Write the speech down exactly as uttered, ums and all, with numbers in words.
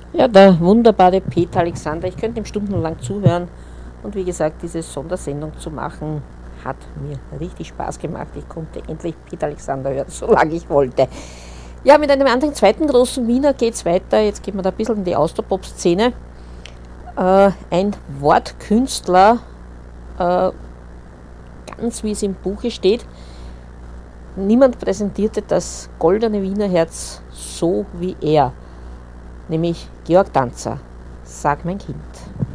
Ja, der wunderbare Peter Alexander. Ich könnte ihm stundenlang zuhören. Und wie gesagt, diese Sondersendung zu machen, hat mir richtig Spaß gemacht. Ich konnte endlich Peter Alexander hören, solange ich wollte. Ja, mit einem anderen zweiten großen Wiener geht es weiter. Jetzt gehen wir da ein bisschen in die Austropop-Szene. Äh, ein Wortkünstler, äh, ganz wie es im Buche steht. Niemand präsentierte das goldene Wiener Herz so wie er. Nämlich Georg Danzer, Sag mein Kind.